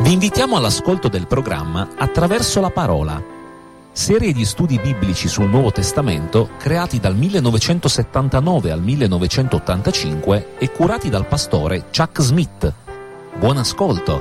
Vi invitiamo all'ascolto del programma Attraverso la Parola, serie di studi biblici sul Nuovo Testamento creati dal 1979 al 1985 e curati dal pastore Chuck Smith. Buon ascolto!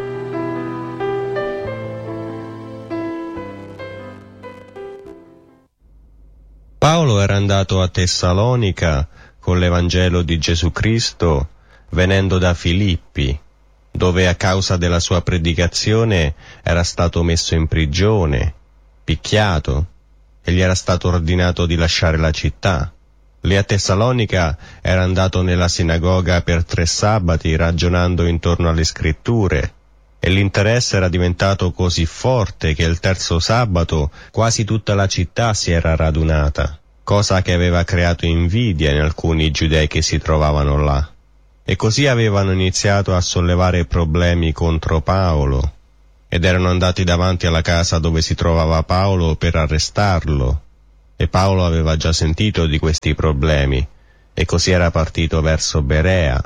Paolo era andato a Tessalonica con l'Evangelo di Gesù Cristo, venendo da Filippi, dove a causa della sua predicazione era stato messo in prigione, picchiato, e gli era stato ordinato di lasciare la città. Lì a Tessalonica era andato nella sinagoga per 3 sabati ragionando intorno alle scritture, e l'interesse era diventato così forte che il 3° sabato quasi tutta la città si era radunata, cosa che aveva creato invidia in alcuni giudei che si trovavano là. E così avevano iniziato a sollevare problemi contro Paolo, ed erano andati davanti alla casa dove si trovava Paolo per arrestarlo, e Paolo aveva già sentito di questi problemi, e così era partito verso Berea.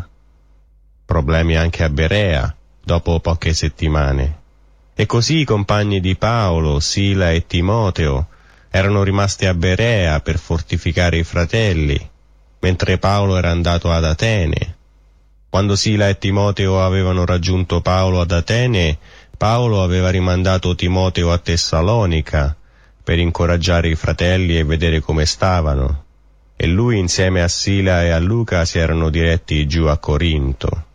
Problemi anche a Berea, dopo poche settimane. E così i compagni di Paolo, Sila e Timoteo, erano rimasti a Berea per fortificare i fratelli, mentre Paolo era andato ad Atene. Quando Sila e Timoteo avevano raggiunto Paolo ad Atene, Paolo aveva rimandato Timoteo a Tessalonica per incoraggiare i fratelli e vedere come stavano, e lui insieme a Sila e a Luca si erano diretti giù a Corinto.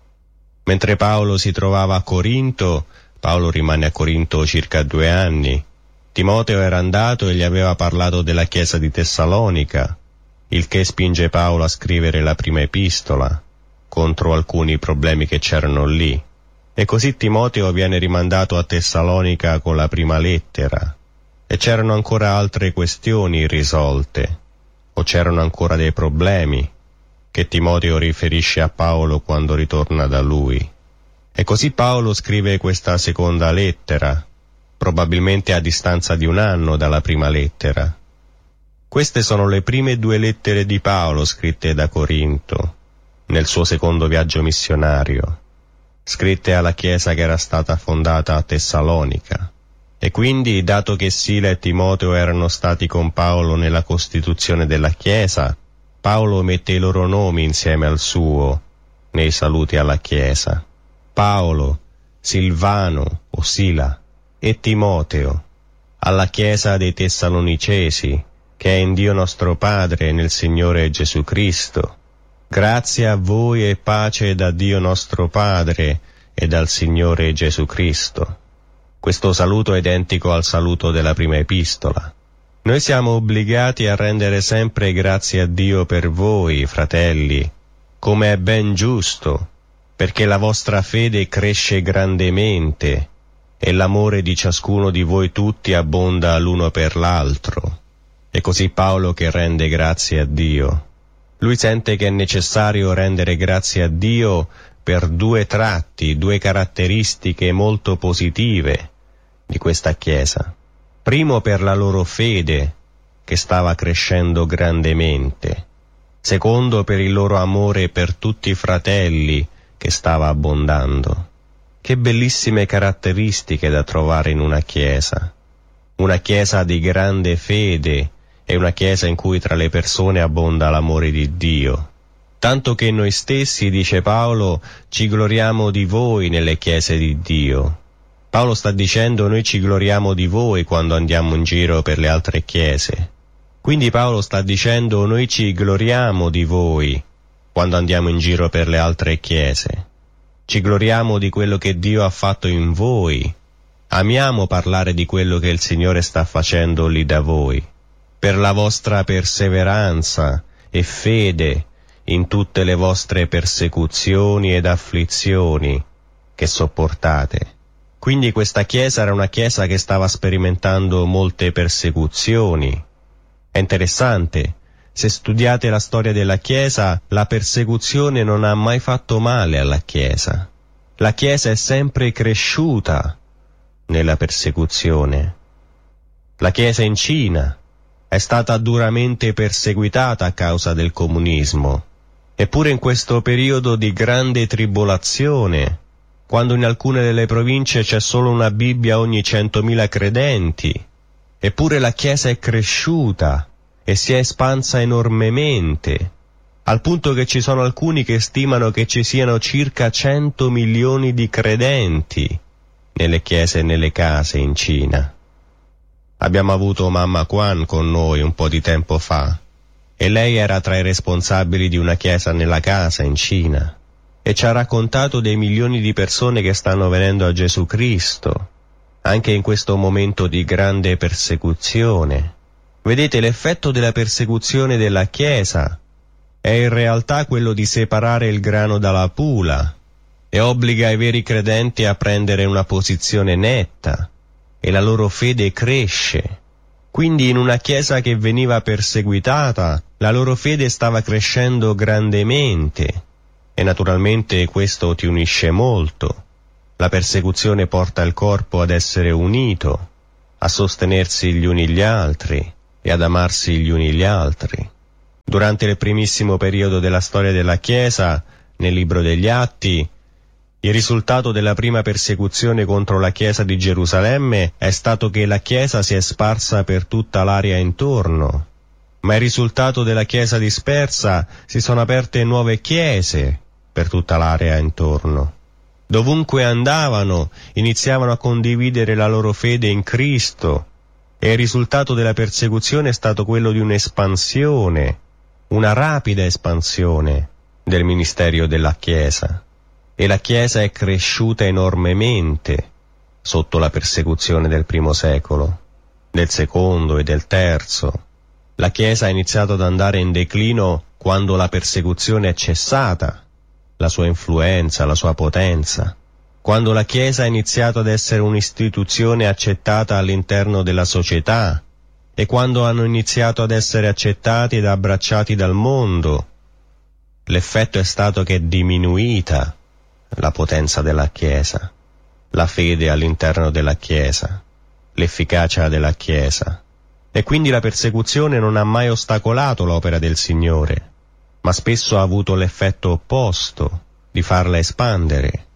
Mentre Paolo si trovava a Corinto, Paolo rimane a Corinto circa 2 anni, Timoteo era andato e gli aveva parlato della chiesa di Tessalonica, il che spinge Paolo a scrivere la prima epistola contro alcuni problemi che c'erano lì. E così Timoteo viene rimandato a Tessalonica con la prima lettera, e c'erano ancora altre questioni irrisolte, o c'erano ancora dei problemi che Timoteo riferisce a Paolo quando ritorna da lui. E così Paolo scrive questa seconda lettera, probabilmente a distanza di 1 anno dalla prima lettera. Queste sono le prime 2 lettere di Paolo scritte da Corinto, nel suo secondo viaggio missionario, scritte alla chiesa che era stata fondata a Tessalonica. E quindi, dato che Sila e Timoteo erano stati con Paolo nella costituzione della chiesa, Paolo mette i loro nomi insieme al suo nei saluti alla chiesa. Paolo, Silvano o Sila e Timoteo, alla chiesa dei Tessalonicesi, che è in Dio nostro Padre e nel Signore Gesù Cristo. Grazie a voi e pace da Dio nostro Padre e dal Signore Gesù Cristo. Questo saluto è identico al saluto della prima epistola. Noi siamo obbligati a rendere sempre grazie a Dio per voi, fratelli, come è ben giusto, perché la vostra fede cresce grandemente e l'amore di ciascuno di voi tutti abbonda l'uno per l'altro. È così Paolo che rende grazie a Dio. Lui sente che è necessario rendere grazie a Dio per 2 tratti, 2 caratteristiche molto positive di questa Chiesa. Primo, per la loro fede, che stava crescendo grandemente. Secondo, per il loro amore per tutti i fratelli, che stava abbondando. Che bellissime caratteristiche da trovare in una Chiesa. Una Chiesa di grande fede, è una Chiesa in cui tra le persone abbonda l'amore di Dio. Tanto che noi stessi, dice Paolo, ci gloriamo di voi nelle chiese di Dio. Paolo sta dicendo: noi ci gloriamo di voi quando andiamo in giro per le altre chiese. Quindi Paolo sta dicendo: noi ci gloriamo di voi quando andiamo in giro per le altre chiese. Ci gloriamo di quello che Dio ha fatto in voi. Amiamo parlare di quello che il Signore sta facendo lì da voi, per la vostra perseveranza e fede in tutte le vostre persecuzioni ed afflizioni che sopportate. Quindi questa Chiesa era una Chiesa che stava sperimentando molte persecuzioni. È interessante, se studiate la storia della Chiesa, la persecuzione non ha mai fatto male alla Chiesa. La Chiesa è sempre cresciuta nella persecuzione. La Chiesa in Cina è stata duramente perseguitata a causa del comunismo. Eppure in questo periodo di grande tribolazione quando in alcune delle province c'è solo una Bibbia ogni 100.000 credenti. Eppure la Chiesa è cresciuta e si è espansa enormemente, al punto che ci sono alcuni che stimano che ci siano circa 100 milioni di credenti nelle chiese e nelle case in Cina. Abbiamo avuto Mamma Quan con noi un po' di tempo fa, e lei era tra i responsabili di una chiesa nella casa in Cina, e ci ha raccontato dei milioni di persone che stanno venendo a Gesù Cristo, anche in questo momento di grande persecuzione. Vedete, l'effetto della persecuzione della Chiesa è in realtà quello di separare il grano dalla pula e obbliga i veri credenti a prendere una posizione netta, e la loro fede cresce. Quindi in una Chiesa che veniva perseguitata, la loro fede stava crescendo grandemente, e naturalmente questo ti unisce molto. La persecuzione porta il corpo ad essere unito, a sostenersi gli uni gli altri e ad amarsi gli uni gli altri. Durante il primissimo periodo della storia della Chiesa, nel libro degli Atti, il risultato della prima persecuzione contro la Chiesa di Gerusalemme è stato che la Chiesa si è sparsa per tutta l'area intorno, ma il risultato della Chiesa dispersa si sono aperte nuove chiese per tutta l'area intorno. Dovunque andavano, iniziavano a condividere la loro fede in Cristo, e il risultato della persecuzione è stato quello di un'espansione, una rapida espansione del ministero della Chiesa. E la Chiesa è cresciuta enormemente sotto la persecuzione del primo secolo, del secondo e del terzo. La Chiesa ha iniziato ad andare in declino quando la persecuzione è cessata, la sua influenza, la sua potenza, quando la Chiesa ha iniziato ad essere un'istituzione accettata all'interno della società e quando hanno iniziato ad essere accettati ed abbracciati dal mondo. L'effetto è stato che è diminuita la potenza della Chiesa, la fede all'interno della Chiesa, l'efficacia della Chiesa, e quindi la persecuzione non ha mai ostacolato l'opera del Signore, ma spesso ha avuto l'effetto opposto, di farla espandere.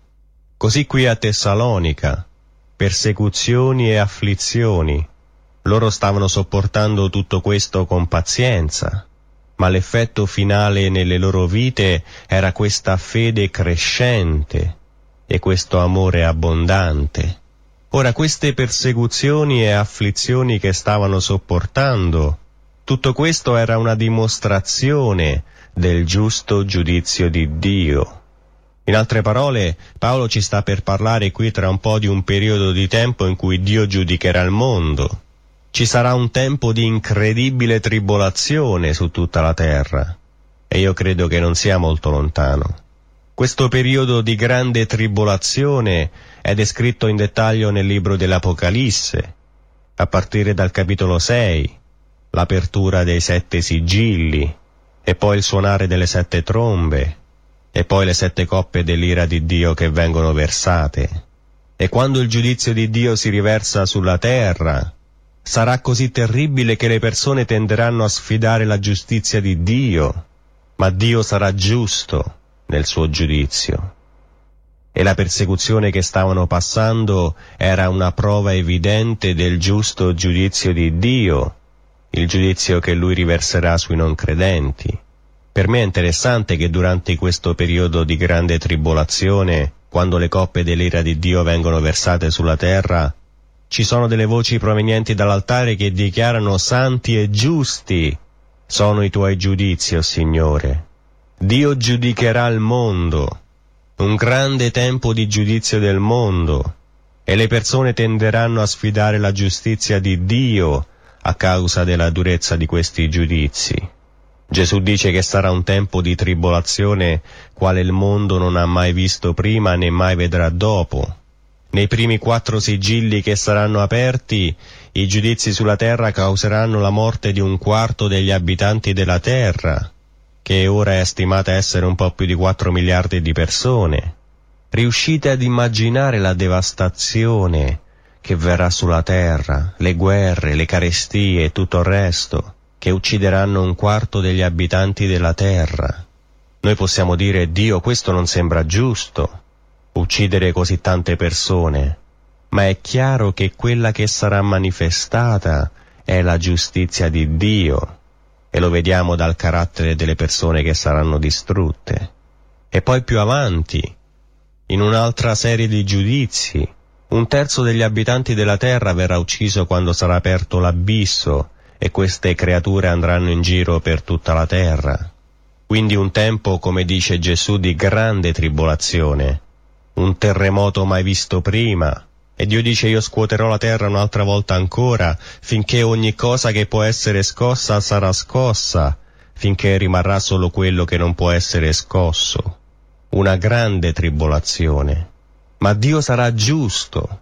Così qui a Tessalonica, persecuzioni e afflizioni, loro stavano sopportando tutto questo con pazienza, ma l'effetto finale nelle loro vite era questa fede crescente e questo amore abbondante. Ora, queste persecuzioni e afflizioni che stavano sopportando, tutto questo era una dimostrazione del giusto giudizio di Dio. In altre parole, Paolo ci sta per parlare qui tra un po' di un periodo di tempo in cui Dio giudicherà il mondo. Ci sarà un tempo di incredibile tribolazione su tutta la terra, e io credo che non sia molto lontano. Questo periodo di grande tribolazione è descritto in dettaglio nel libro dell'Apocalisse, a partire dal capitolo 6, l'apertura dei 7 sigilli, e poi il suonare delle 7 trombe, e poi le 7 coppe dell'ira di Dio che vengono versate. E quando il giudizio di Dio si riversa sulla terra, sarà così terribile che le persone tenderanno a sfidare la giustizia di Dio, ma Dio sarà giusto nel suo giudizio. E la persecuzione che stavano passando era una prova evidente del giusto giudizio di Dio, il giudizio che Lui riverserà sui non credenti. Per me è interessante che durante questo periodo di grande tribolazione, quando le coppe dell'ira di Dio vengono versate sulla terra, ci sono delle voci provenienti dall'altare che dichiarano: santi e giusti sono i tuoi giudizi, o Signore. Dio giudicherà il mondo, un grande tempo di giudizio del mondo, e le persone tenderanno a sfidare la giustizia di Dio a causa della durezza di questi giudizi. Gesù dice che sarà un tempo di tribolazione quale il mondo non ha mai visto prima né mai vedrà dopo. Nei primi 4 sigilli che saranno aperti, i giudizi sulla terra causeranno la morte di 1/4 degli abitanti della terra, che ora è stimata essere un po' più di 4 miliardi di persone. Riuscite ad immaginare la devastazione che verrà sulla terra, le guerre, le carestie e tutto il resto, che uccideranno 1/4 degli abitanti della terra? Noi possiamo dire: Dio, questo non sembra giusto. uccidere così tante persone, ma è chiaro che quella che sarà manifestata è la giustizia di Dio, e lo vediamo dal carattere delle persone che saranno distrutte. E poi più avanti, in un'altra serie di giudizi, 1/3 degli abitanti della terra verrà ucciso quando sarà aperto l'abisso, e queste creature andranno in giro per tutta la terra. Quindi un tempo, come dice Gesù, di grande tribolazione, un terremoto mai visto prima, e Dio dice: io scuoterò la terra un'altra volta ancora, finché ogni cosa che può essere scossa sarà scossa, finché rimarrà solo quello che non può essere scosso. Una grande tribolazione. Ma Dio sarà giusto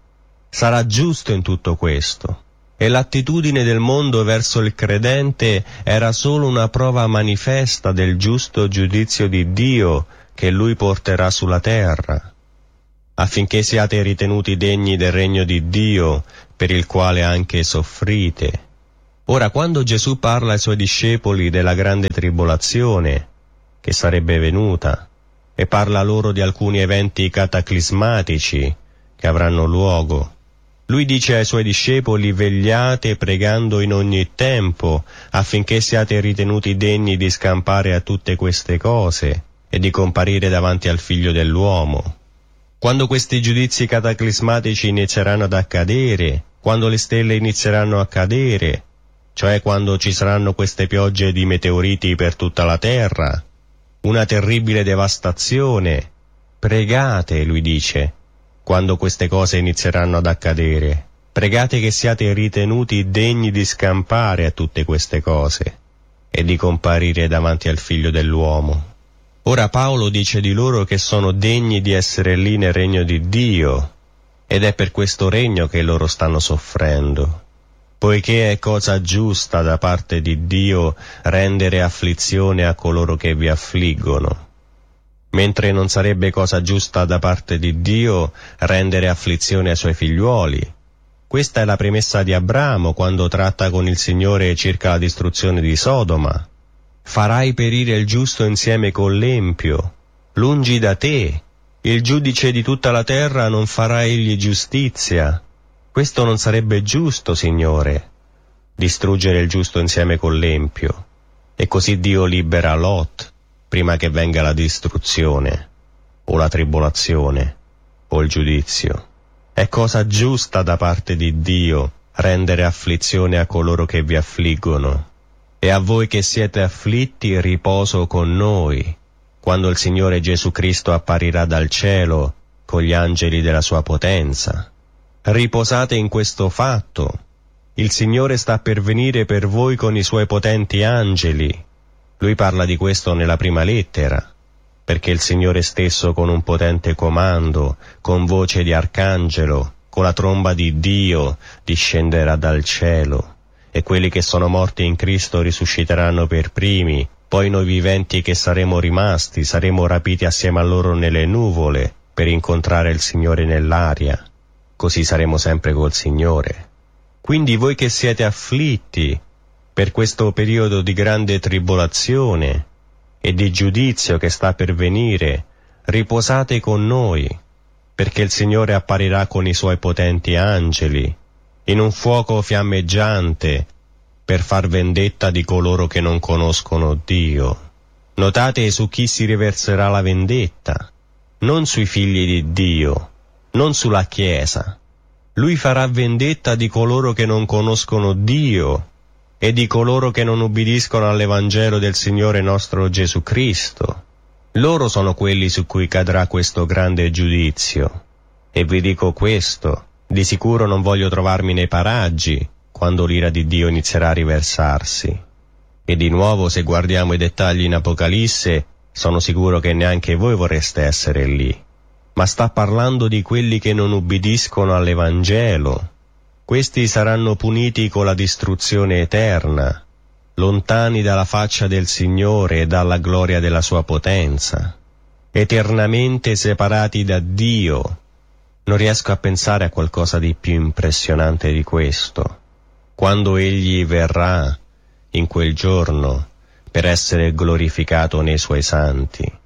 in tutto questo. E l'attitudine del mondo verso il credente era solo una prova manifesta del giusto giudizio di Dio che Lui porterà sulla terra, affinché siate ritenuti degni del regno di Dio, per il quale anche soffrite. Ora, quando Gesù parla ai Suoi discepoli della grande tribolazione che sarebbe venuta, e parla loro di alcuni eventi cataclismatici che avranno luogo, Lui dice ai Suoi discepoli: vegliate pregando in ogni tempo, affinché siate ritenuti degni di scampare a tutte queste cose e di comparire davanti al Figlio dell'uomo. Quando questi giudizi cataclismatici inizieranno ad accadere, quando le stelle inizieranno a cadere, cioè quando ci saranno queste piogge di meteoriti per tutta la terra, una terribile devastazione, pregate, Lui dice, quando queste cose inizieranno ad accadere. Pregate che siate ritenuti degni di scampare a tutte queste cose e di comparire davanti al Figlio dell'uomo. Ora Paolo dice di loro che sono degni di essere lì nel regno di Dio, ed è per questo regno che loro stanno soffrendo, poiché è cosa giusta da parte di Dio rendere afflizione a coloro che vi affliggono, mentre non sarebbe cosa giusta da parte di Dio rendere afflizione ai Suoi figliuoli. Questa è la premessa di Abramo quando tratta con il Signore circa la distruzione di Sodoma. Farai perire il giusto insieme con l'empio, lungi da te, il giudice di tutta la terra non farà egli giustizia. Questo non sarebbe giusto, Signore, distruggere il giusto insieme con l'empio. E così Dio libera Lot, prima che venga la distruzione, o la tribolazione, o il giudizio. È cosa giusta da parte di Dio rendere afflizione a coloro che vi affliggono. E a voi che siete afflitti riposo con noi, quando il Signore Gesù Cristo apparirà dal cielo con gli angeli della sua potenza. Riposate in questo fatto. Il Signore sta per venire per voi con i Suoi potenti angeli. Lui parla di questo nella prima lettera, perché il Signore stesso con un potente comando, con voce di arcangelo, con la tromba di Dio, discenderà dal cielo. E quelli che sono morti in Cristo risusciteranno per primi, poi noi viventi che saremo rimasti saremo rapiti assieme a loro nelle nuvole per incontrare il Signore nell'aria. Così saremo sempre col Signore. Quindi voi che siete afflitti per questo periodo di grande tribolazione e di giudizio che sta per venire, riposate con noi, perché il Signore apparirà con i Suoi potenti angeli, in un fuoco fiammeggiante, per far vendetta di coloro che non conoscono Dio. Notate su chi si riverserà la vendetta, non sui figli di Dio, non sulla Chiesa. Lui farà vendetta di coloro che non conoscono Dio e di coloro che non ubbidiscono all'Evangelo del Signore nostro Gesù Cristo. Loro sono quelli su cui cadrà questo grande giudizio. E vi dico questo: di sicuro non voglio trovarmi nei paraggi quando l'ira di Dio inizierà a riversarsi. E di nuovo, se guardiamo i dettagli in Apocalisse, sono sicuro che neanche voi vorreste essere lì. Ma sta parlando di quelli che non ubbidiscono all'Evangelo. Questi saranno puniti con la distruzione eterna, lontani dalla faccia del Signore e dalla gloria della sua potenza, eternamente separati da Dio. Non riesco a pensare a qualcosa di più impressionante di questo. Quando Egli verrà in quel giorno per essere glorificato nei Suoi santi,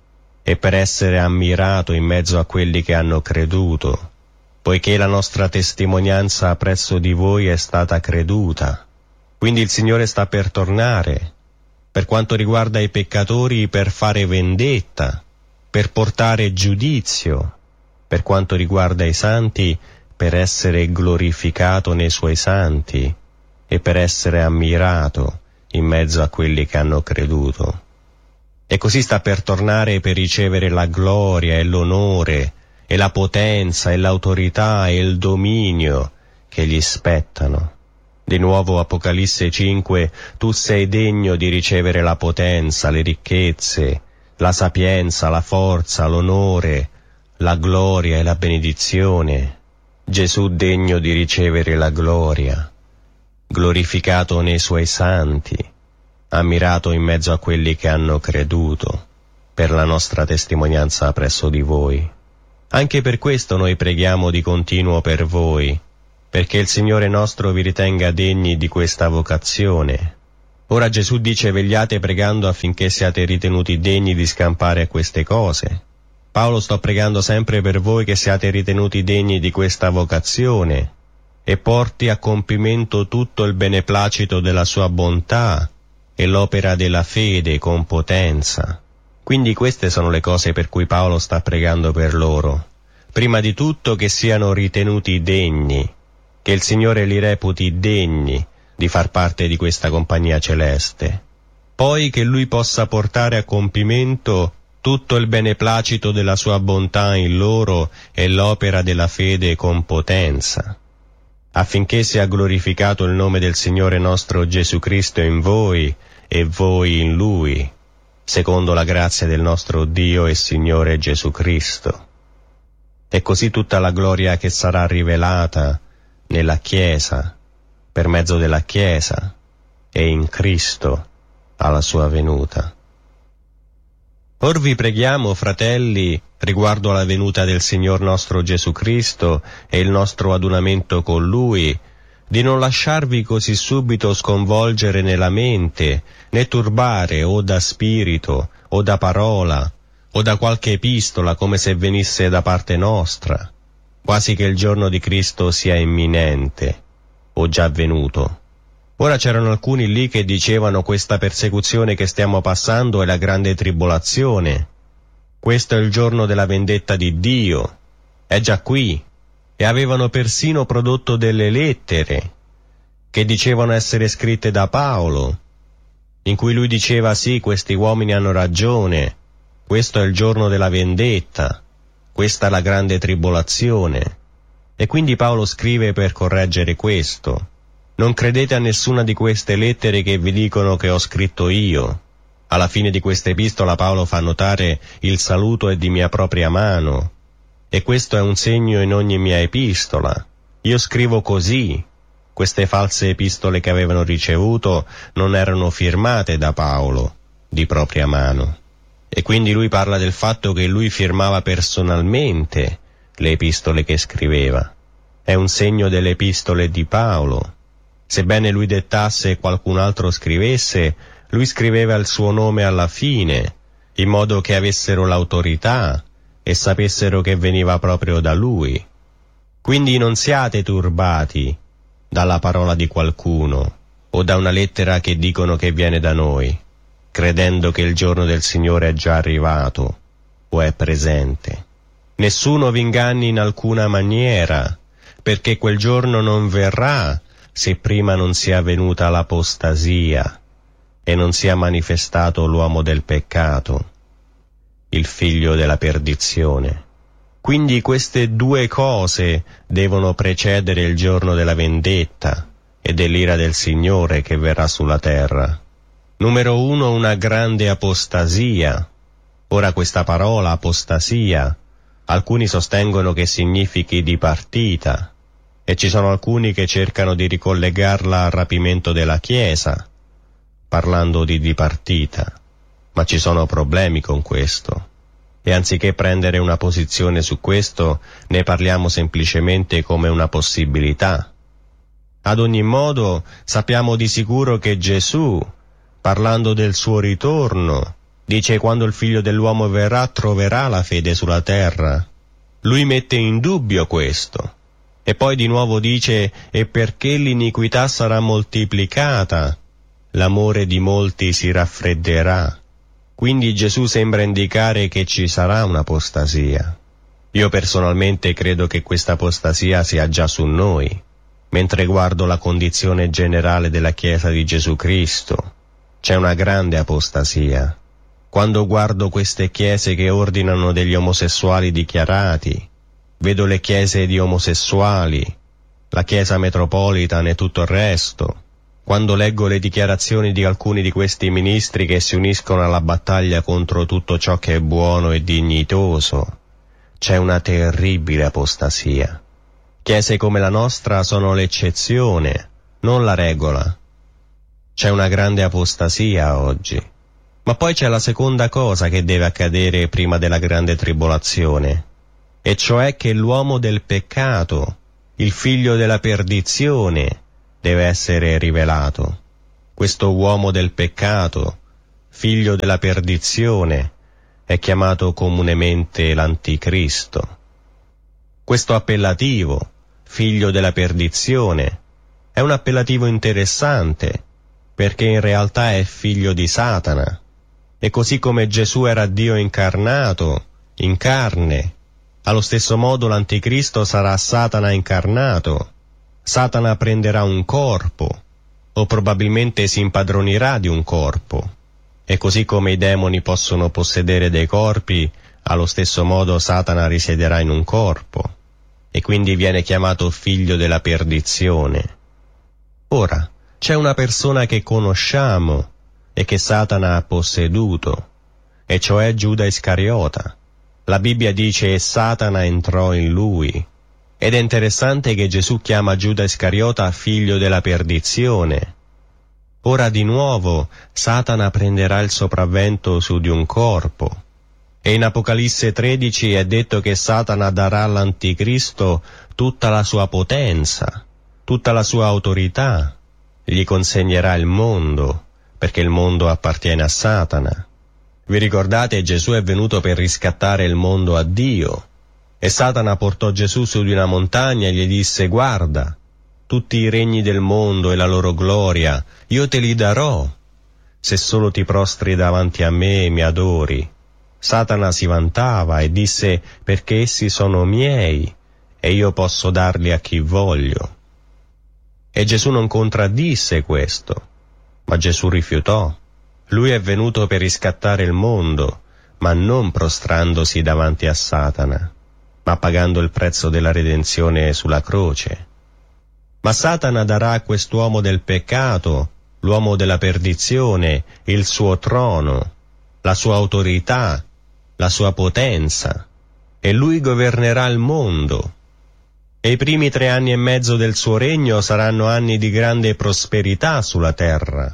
e per essere ammirato in mezzo a quelli che hanno creduto, poiché la nostra testimonianza presso di voi è stata creduta. Quindi il Signore sta per tornare, per quanto riguarda i peccatori, per fare vendetta, per portare giudizio, per quanto riguarda i santi, per essere glorificato nei suoi santi e per essere ammirato in mezzo a quelli che hanno creduto. E così sta per tornare per ricevere la gloria e l'onore e la potenza e l'autorità e il dominio che gli spettano. Di nuovo Apocalisse 5, tu sei degno di ricevere la potenza, le ricchezze, la sapienza, la forza, l'onore, la gloria e la benedizione. Gesù degno di ricevere la gloria, glorificato nei suoi santi, ammirato in mezzo a quelli che hanno creduto, per la nostra testimonianza presso di voi. Anche per questo noi preghiamo di continuo per voi, perché il Signore nostro vi ritenga degni di questa vocazione. Ora Gesù dice: vegliate pregando affinché siate ritenuti degni di scampare a queste cose. Paolo sto pregando sempre per voi che siate ritenuti degni di questa vocazione e porti a compimento tutto il beneplacito della sua bontà e l'opera della fede con potenza. Quindi queste sono le cose per cui Paolo sta pregando per loro. Prima di tutto che siano ritenuti degni, che il Signore li reputi degni di far parte di questa compagnia celeste. Poi che Lui possa portare a compimento tutto il beneplacito della sua bontà in loro e l'opera della fede con potenza, affinché sia glorificato il nome del Signore nostro Gesù Cristo in voi e voi in Lui, secondo la grazia del nostro Dio e Signore Gesù Cristo. E così tutta la gloria che sarà rivelata nella Chiesa, per mezzo della Chiesa e in Cristo alla sua venuta. Or vi preghiamo, fratelli, riguardo alla venuta del Signor nostro Gesù Cristo e il nostro adunamento con Lui, di non lasciarvi così subito sconvolgere nella mente, né turbare o da spirito, o da parola, o da qualche epistola come se venisse da parte nostra, quasi che il giorno di Cristo sia imminente, o già venuto. Ora c'erano alcuni lì che dicevano: questa persecuzione che stiamo passando è la grande tribolazione, questo è il giorno della vendetta di Dio, è già qui. E avevano persino prodotto delle lettere che dicevano essere scritte da Paolo, in cui lui diceva: sì, questi uomini hanno ragione, questo è il giorno della vendetta, questa è la grande tribolazione. E quindi Paolo scrive per correggere questo: non credete a nessuna di queste lettere che vi dicono che ho scritto io. Alla fine di questa epistola Paolo fa notare: il saluto è di mia propria mano, e questo è un segno in ogni mia epistola. Io scrivo così. Queste false epistole che avevano ricevuto non erano firmate da Paolo di propria mano. E quindi lui parla del fatto che lui firmava personalmente le epistole che scriveva. È un segno delle epistole di Paolo. Sebbene lui dettasse e qualcun altro scrivesse, lui scriveva il suo nome alla fine, in modo che avessero l'autorità e sapessero che veniva proprio da lui. Quindi non siate turbati dalla parola di qualcuno o da una lettera che dicono che viene da noi, credendo che il giorno del Signore è già arrivato o è presente. Nessuno vi inganni in alcuna maniera, perché quel giorno non verrà se prima non sia venuta l'apostasia e non sia manifestato l'uomo del peccato, il figlio della perdizione. Quindi queste due cose devono precedere il giorno della vendetta e dell'ira del Signore che verrà sulla terra. Numero 1, una grande apostasia. Ora questa parola apostasia, alcuni sostengono che significhi dipartita, e ci sono alcuni che cercano di ricollegarla al rapimento della Chiesa, parlando di dipartita, ma ci sono problemi con questo. E anziché prendere una posizione su questo, ne parliamo semplicemente come una possibilità. Ad ogni modo, sappiamo di sicuro che Gesù, parlando del suo ritorno, Dice: quando il Figlio dell'uomo verrà, troverà la fede sulla terra? Lui mette in dubbio questo. E poi di nuovo dice: e perché l'iniquità sarà moltiplicata, l'amore di molti si raffredderà. Quindi Gesù sembra indicare che ci sarà un'apostasia. Io personalmente credo che questa apostasia sia già su noi, mentre guardo la condizione generale della Chiesa di Gesù Cristo. C'è una grande apostasia. Quando guardo queste chiese che ordinano degli omosessuali dichiarati, vedo le chiese di omosessuali, la Chiesa Metropolitan e tutto il resto. Quando leggo le dichiarazioni di alcuni di questi ministri che si uniscono alla battaglia contro tutto ciò che è buono e dignitoso, c'è una terribile apostasia. Chiese come la nostra sono l'eccezione, non la regola. C'è una grande apostasia oggi. Ma poi c'è la seconda cosa che deve accadere prima della grande tribolazione, e cioè che l'uomo del peccato, il figlio della perdizione, deve essere rivelato. Questo uomo del peccato, figlio della perdizione, è chiamato comunemente l'Anticristo. Questo appellativo, figlio della perdizione, è un appellativo interessante, perché in realtà è figlio di Satana. E così come Gesù era Dio incarnato, in carne, allo stesso modo l'Anticristo sarà Satana incarnato. Satana prenderà un corpo, o probabilmente si impadronirà di un corpo. E così come i demoni possono possedere dei corpi, allo stesso modo Satana risiederà in un corpo, e quindi viene chiamato figlio della perdizione. Ora, c'è una persona che conosciamo e che Satana ha posseduto, e cioè Giuda Iscariota. La Bibbia dice: e Satana entrò in lui. Ed è interessante che Gesù chiama Giuda Iscariota figlio della perdizione. Ora di nuovo Satana prenderà il sopravvento su di un corpo. E in Apocalisse 13 è detto che Satana darà all'Anticristo tutta la sua potenza, tutta la sua autorità. Gli consegnerà il mondo, perché il mondo appartiene a Satana. Vi ricordate? Gesù è venuto per riscattare il mondo a Dio. E Satana portò Gesù su di una montagna e gli disse: guarda, tutti i regni del mondo e la loro gloria, io te li darò, se solo ti prostri davanti a me e mi adori. Satana si vantava e disse: perché essi sono miei, e io posso darli a chi voglio. E Gesù non contraddisse questo, ma Gesù rifiutò. Lui è venuto per riscattare il mondo, ma non prostrandosi davanti a Satana, ma pagando il prezzo della redenzione sulla croce. Ma Satana darà a quest'uomo del peccato, l'uomo della perdizione, il suo trono, la sua autorità, la sua potenza, e lui governerà il mondo. E i primi 3 anni e mezzo del suo regno saranno anni di grande prosperità sulla terra.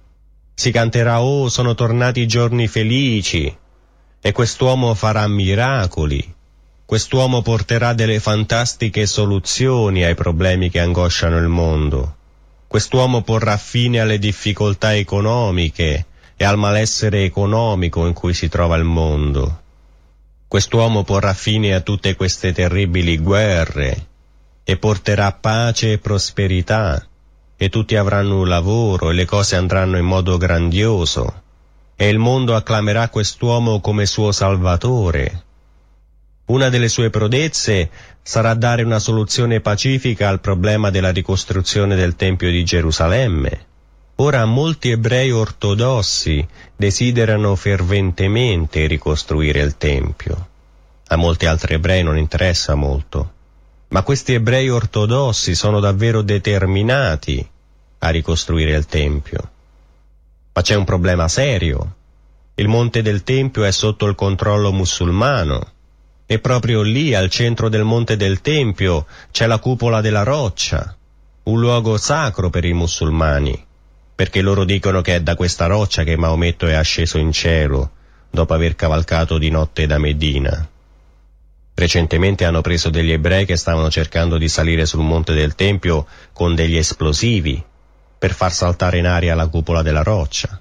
Si canterà: oh, sono tornati giorni felici, e quest'uomo farà miracoli. Quest'uomo porterà delle fantastiche soluzioni ai problemi che angosciano il mondo. Quest'uomo porrà fine alle difficoltà economiche e al malessere economico in cui si trova il mondo. Quest'uomo porrà fine a tutte queste terribili guerre e porterà pace e prosperità, e tutti avranno un lavoro e le cose andranno in modo grandioso, e il mondo acclamerà quest'uomo come suo Salvatore. Una delle sue prodezze sarà dare una soluzione pacifica al problema della ricostruzione del Tempio di Gerusalemme. Ora molti ebrei ortodossi desiderano ferventemente ricostruire il Tempio. A molti altri ebrei non interessa molto, ma questi ebrei ortodossi sono davvero determinati a ricostruire il Tempio. Ma c'è un problema serio. Il Monte del Tempio è sotto il controllo musulmano, e proprio lì, al centro del Monte del Tempio, c'è la cupola della roccia, un luogo sacro per i musulmani, perché loro dicono che è da questa roccia che Maometto è asceso in cielo, dopo aver cavalcato di notte da Medina. Recentemente hanno preso degli ebrei che stavano cercando di salire sul Monte del Tempio con degli esplosivi, per far saltare in aria la cupola della roccia.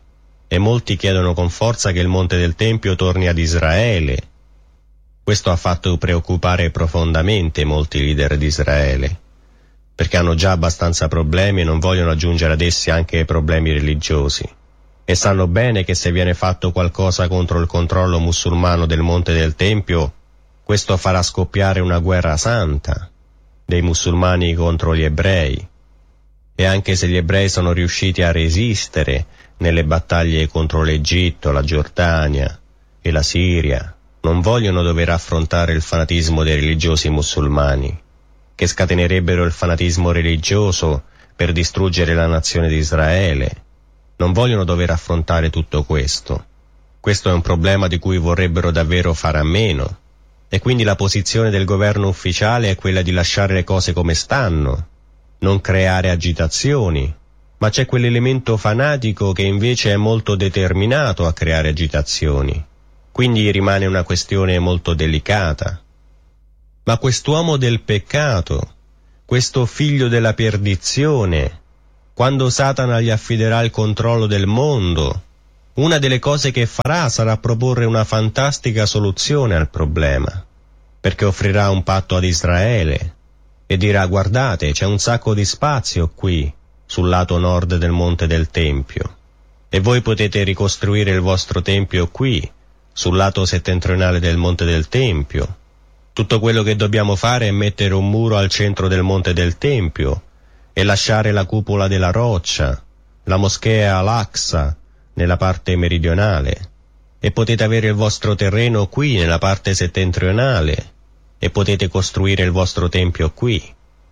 e molti chiedono con forza che il monte del Tempio torni ad Israele. Questo ha fatto preoccupare profondamente molti leader di Israele, perché hanno già abbastanza problemi e non vogliono aggiungere ad essi anche problemi religiosi. E sanno bene che se viene fatto qualcosa contro il controllo musulmano del monte del Tempio, questo farà scoppiare una guerra santa dei musulmani contro gli ebrei. E anche se gli ebrei sono riusciti a resistere nelle battaglie contro l'Egitto, la Giordania e la Siria, non vogliono dover affrontare il fanatismo dei religiosi musulmani, che scatenerebbero il fanatismo religioso per distruggere la nazione di Israele. Non vogliono dover affrontare tutto questo. Questo è un problema di cui vorrebbero davvero fare a meno. E quindi la posizione del governo ufficiale è quella di lasciare le cose come stanno, non creare agitazioni. Ma c'è quell'elemento fanatico che invece è molto determinato a creare agitazioni. Quindi rimane una questione molto delicata. Ma quest'uomo del peccato, questo figlio della perdizione, quando Satana gli affiderà il controllo del mondo, una delle cose che farà sarà proporre una fantastica soluzione al problema, perché offrirà un patto ad Israele e dirà: guardate, c'è un sacco di spazio qui, sul lato nord del monte del Tempio, e voi potete ricostruire il vostro Tempio qui, sul lato settentrionale del monte del Tempio. Tutto quello che dobbiamo fare è mettere un muro al centro del monte del Tempio e lasciare la cupola della roccia, la moschea Al-Aqsa nella parte meridionale, e potete avere il vostro terreno qui nella parte settentrionale e potete costruire il vostro tempio qui.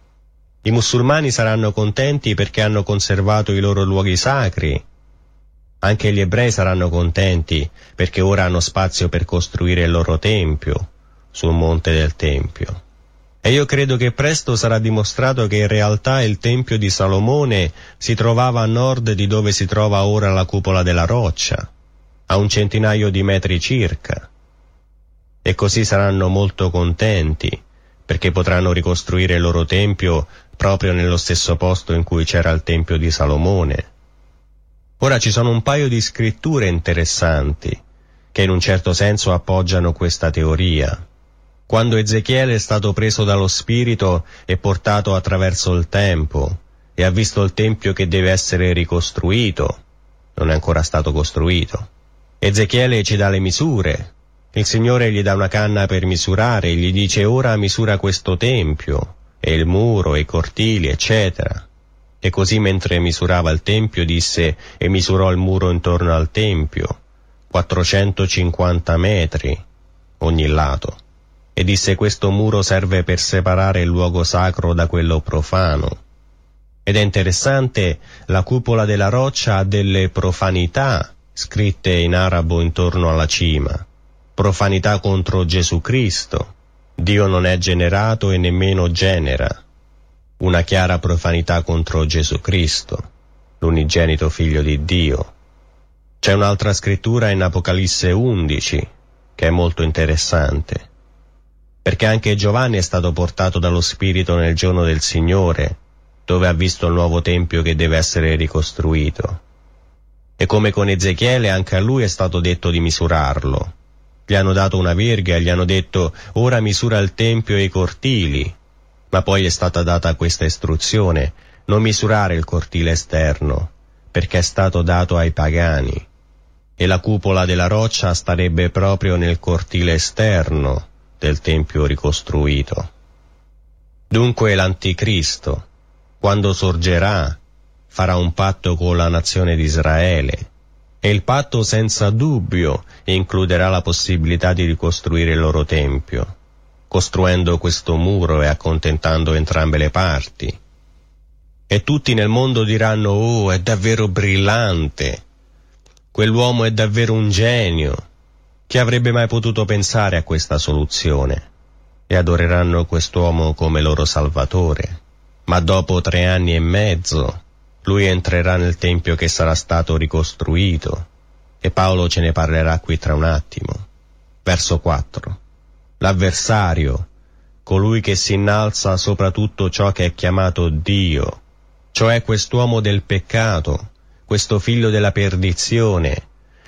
I musulmani saranno contenti perché hanno conservato i loro luoghi sacri. Anche gli ebrei saranno contenti perché ora hanno spazio per costruire il loro tempio sul monte del Tempio. E io credo che presto sarà dimostrato che in realtà il Tempio di Salomone si trovava a nord di dove si trova ora la cupola della roccia, a un centinaio di metri circa. E così saranno molto contenti, perché potranno ricostruire il loro Tempio proprio nello stesso posto in cui c'era il Tempio di Salomone. Ora ci sono un paio di scritture interessanti, che in un certo senso appoggiano questa teoria. Quando Ezechiele è stato preso dallo Spirito e portato attraverso il tempo e ha visto il Tempio che deve essere ricostruito, non è ancora stato costruito, Ezechiele ci dà le misure. Il Signore gli dà una canna per misurare e gli dice: ora misura questo Tempio, e il muro, e i cortili, eccetera. E così mentre misurava il Tempio disse: e misurò il muro intorno al Tempio, 450 metri ogni lato. E disse: questo muro serve per separare il luogo sacro da quello profano. Ed è interessante, la cupola della roccia ha delle profanità scritte in arabo intorno alla cima. Profanità contro Gesù Cristo. Dio non è generato e nemmeno genera. Una chiara profanità contro Gesù Cristo, l'unigenito figlio di Dio. C'è un'altra scrittura in Apocalisse 11 che è molto interessante, perché anche Giovanni è stato portato dallo Spirito nel giorno del Signore, dove ha visto il nuovo Tempio che deve essere ricostruito. E come con Ezechiele, anche a lui è stato detto di misurarlo. Gli hanno dato una verga e gli hanno detto: ora misura il Tempio e i cortili. Ma poi è stata data questa istruzione: non misurare il cortile esterno, perché è stato dato ai pagani. E la cupola della roccia starebbe proprio nel cortile esterno del Tempio ricostruito. Dunque l'Anticristo, quando sorgerà, farà un patto con la nazione di Israele, e il patto senza dubbio includerà la possibilità di ricostruire il loro Tempio, costruendo questo muro e accontentando entrambe le parti. E tutti nel mondo diranno: oh, è davvero brillante, quell'uomo è davvero un genio. Chi avrebbe mai potuto pensare a questa soluzione? E adoreranno quest'uomo come loro Salvatore. Ma dopo 3 anni e mezzo lui entrerà nel Tempio che sarà stato ricostruito, e Paolo ce ne parlerà qui tra un attimo. Verso 4. L'avversario, colui che si innalza sopra tutto ciò che è chiamato Dio, cioè quest'uomo del peccato, questo figlio della perdizione,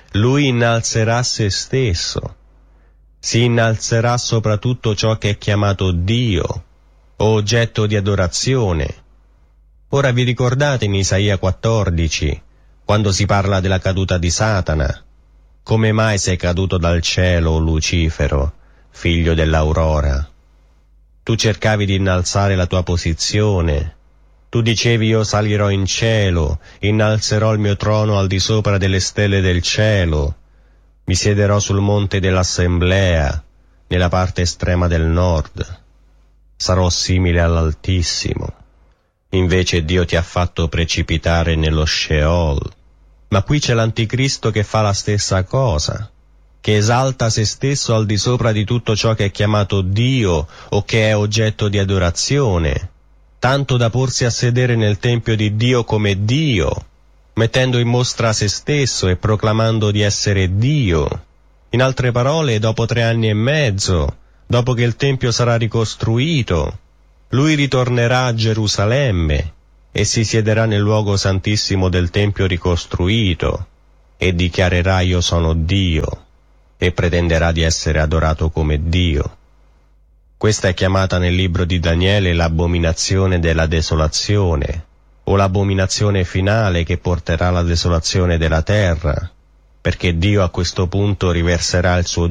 lui innalzerà se stesso. Si innalzerà sopra tutto ciò che è chiamato Dio o oggetto di adorazione. Ora vi ricordate in Isaia 14, quando si parla della caduta di Satana? Come mai sei caduto dal cielo, Lucifero, figlio dell'aurora? Tu cercavi di innalzare la tua posizione. Tu dicevi: io salirò in cielo, innalzerò il mio trono al di sopra delle stelle del cielo, mi siederò sul monte dell'assemblea, nella parte estrema del nord. Sarò simile all'Altissimo. Invece Dio ti ha fatto precipitare nello Sheol. Ma qui c'è l'Anticristo che fa la stessa cosa, che esalta se stesso al di sopra di tutto ciò che è chiamato Dio o che è oggetto di adorazione, tanto da porsi a sedere nel tempio di Dio come Dio, mettendo in mostra se stesso e proclamando di essere Dio. In altre parole, dopo 3 anni e mezzo, dopo che il tempio sarà ricostruito, lui ritornerà a Gerusalemme e si siederà nel luogo santissimo del tempio ricostruito e dichiarerà: io sono Dio, e pretenderà di essere adorato come Dio. Questa è chiamata nel libro di Daniele l'abominazione della desolazione, o l'abominazione finale che porterà alla desolazione della terra, perché Dio a questo punto riverserà il suo